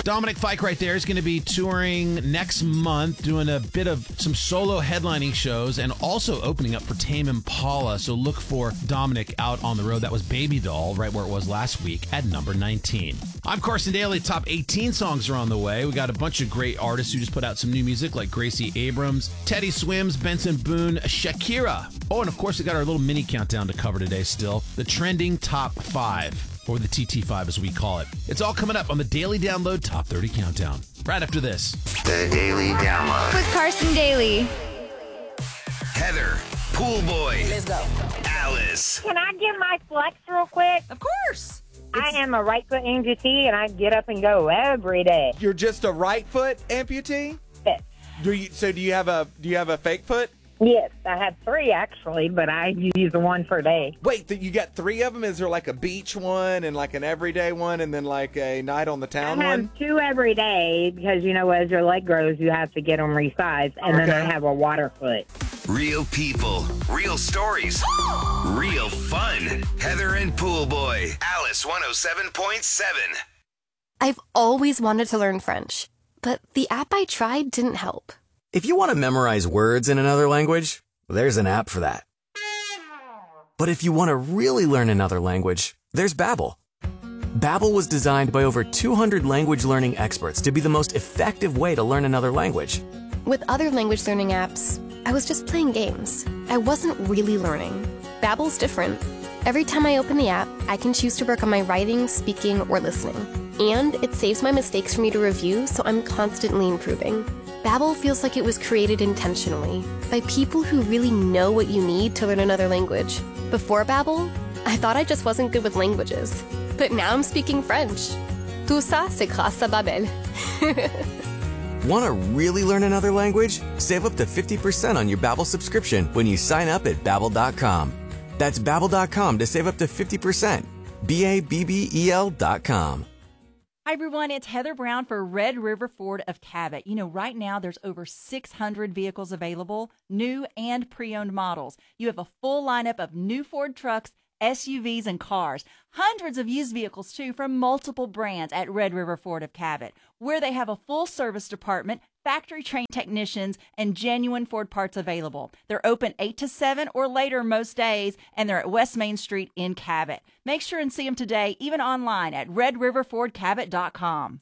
Dominic Fike right there is going to be touring next month, doing a bit of some solo headlining shows and also opening up for Tame Impala. So look for Dominic out on the road. That was Baby Doll, right where it was last week at number 19. I'm Carson Daly. Top 18 songs are on the way. We got a bunch of great artists who just put out some new music like Gracie Abrams, Teddy Swims, Benson Boone, Shakira. Oh, and of course, we got our little mini countdown to cover today still. The trending top 5, or the TT5 as we call it. It's all coming up on the Daily Download Top 30 Countdown. Right after this. The Daily Download. With Carson Daly. Heather, Pool Boy. Let's go. Alice. Can I get my flex real quick? Of course. I am a right foot amputee, and I get up and go every day. You're just a right foot amputee? Yes. Do you have a fake foot? Yes, I have 3 actually, but I use the one per day. Wait, you got 3 of them? Is there like a beach one and like an everyday one and then like a night on the town I have one? 2 every day because, as your leg grows, you have to get them resized. And then I have a water foot. Real people, real stories, real fun. Heather and Pool Boy. Alice 107.7. I've always wanted to learn French, but the app I tried didn't help. If you want to memorize words in another language, there's an app for that. But if you want to really learn another language, there's Babbel. Babbel was designed by over 200 language learning experts to be the most effective way to learn another language. With other language learning apps, I was just playing games. I wasn't really learning. Babbel's different. Every time I open the app, I can choose to work on my writing, speaking, or listening. And it saves my mistakes for me to review, so I'm constantly improving. Babbel feels like it was created intentionally by people who really know what you need to learn another language. Before Babbel, I thought I just wasn't good with languages. But now I'm speaking French. Tout ça, c'est grâce à Babbel. Want to really learn another language? Save up to 50% on your Babbel subscription when you sign up at Babbel.com. That's Babbel.com to save up to 50%. Babbel.com. Hi, everyone. It's Heather Brown for Red River Ford of Cabot. Right now there's over 600 vehicles available, new and pre-owned models. You have a full lineup of new Ford trucks, SUVs, and cars. Hundreds of used vehicles, too, from multiple brands at Red River Ford of Cabot, where they have a full service department, factory-trained technicians, and genuine Ford parts available. They're open 8 to 7 or later most days, and they're at West Main Street in Cabot. Make sure and see them today, even online at redriverfordcabot.com.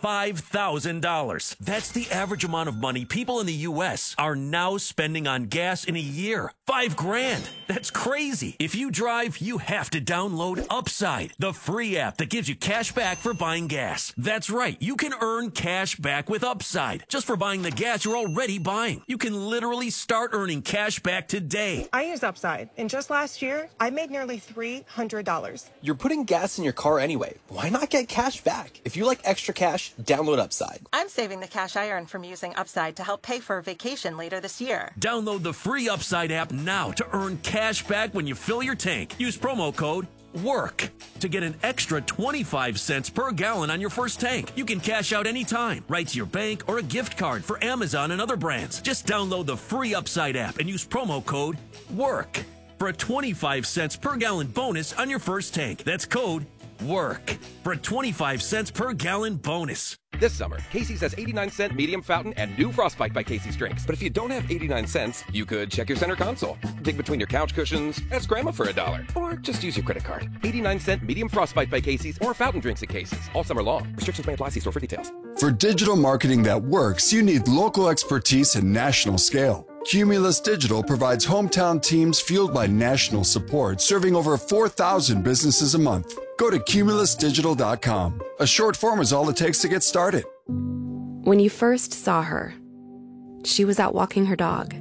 $5,000. That's the average amount of money people in the U.S. are now spending on gas in a year. $5,000. That's crazy. If you drive, you have to download Upside, the free app that gives you cash back for buying gas. That's right. You can earn cash back with Upside just for buying the gas you're already buying. You can literally start earning cash back today. I use Upside, and just last year, I made nearly $300. You're putting gas in your car anyway. Why not get cash back? If you like extra cash, download Upside. I'm saving the cash I earn from using Upside to help pay for a vacation later this year. Download the free Upside app now to earn cash back when you fill your tank. Use promo code WORK to get an extra 25 cents per gallon on your first tank. You can cash out anytime, right to your bank or a gift card for Amazon and other brands. Just download the free Upside app and use promo code WORK for a 25 cents per gallon bonus on your first tank. That's code WORK for a 25 cents per gallon bonus. This summer, Casey's has 89-cent medium fountain and new Frostbite by Casey's drinks. But if you don't have 89 cents, you could check your center console, dig between your couch cushions, ask Grandma for $1, or just use your credit card. 89-cent medium Frostbite by Casey's or fountain drinks at Casey's all summer long. Restrictions may apply. See store for details. For digital marketing that works, you need local expertise and national scale. Cumulus Digital provides hometown teams fueled by national support, serving over 4,000 businesses a month. Go to cumulusdigital.com. A short form is all it takes to get started. When you first saw her, she was out walking her dog.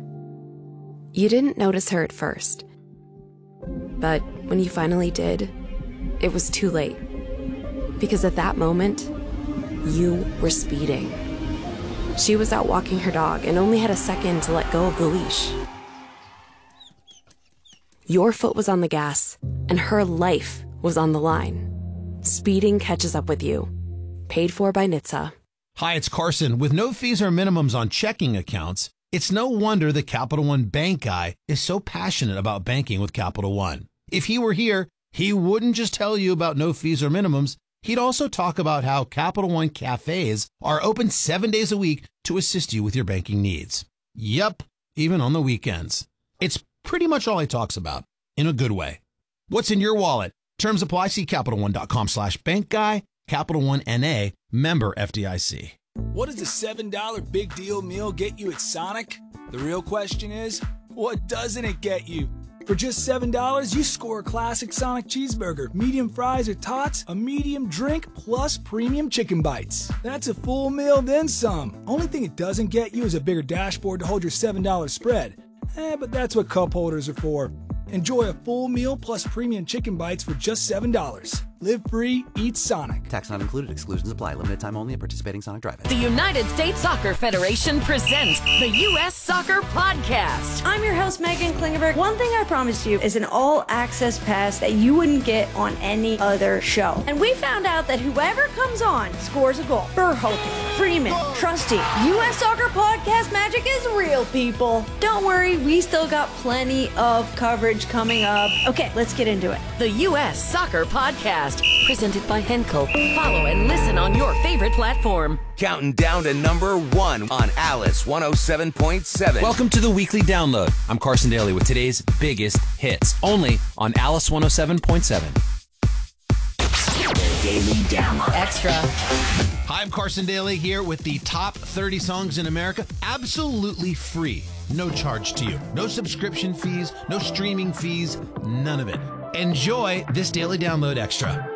You didn't notice her at first. But when you finally did, it was too late. Because at that moment, you were speeding. She was out walking her dog and only had a second to let go of the leash. Your foot was on the gas, and her life was on the line. Speeding catches up with you. Paid for by NHTSA. Hi, it's Carson. With no fees or minimums on checking accounts, it's no wonder the Capital One bank guy is so passionate about banking with Capital One. If he were here, he wouldn't just tell you about no fees or minimums. He'd also talk about how Capital One cafes are open 7 days a week to assist you with your banking needs. Yep, even on the weekends. It's pretty much all he talks about, in a good way. What's in your wallet? Terms apply. See CapitalOne.com/bankguy. Capital One NA, member FDIC. What does a $7 big deal meal get you at Sonic? The real question is, what doesn't it get you? For just $7, you score a classic Sonic cheeseburger, medium fries or tots, a medium drink, plus premium chicken bites. That's a full meal, then some. Only thing it doesn't get you is a bigger dashboard to hold your $7 spread. But that's what cup holders are for. Enjoy a full meal plus premium chicken bites for just $7. Live free, eat Sonic. Tax not included. Exclusions apply. Limited time only at participating Sonic drive-ins. The United States Soccer Federation presents the U.S. Soccer Podcast. I'm your host, Megan Klingenberg. One thing I promised you is an all-access pass that you wouldn't get on any other show. And we found out that whoever comes on scores a goal. Verhoeven, Freeman, Trusty. U.S. Soccer Podcast magic is real, people. Don't worry, we still got plenty of coverage coming up. Okay, let's get into it. The U.S. Soccer Podcast, presented by Henkel. Follow and listen on your favorite platform. Counting down to number 1 on Alice 107.7. Welcome to the weekly download. I'm Carson Daly with today's biggest hits, only on Alice 107.7. Daily Download Extra. Hi, I'm Carson Daly here with the top 30 songs in America, absolutely free. No charge to you. No subscription fees, no streaming fees, none of it. Enjoy this Daily Download Extra.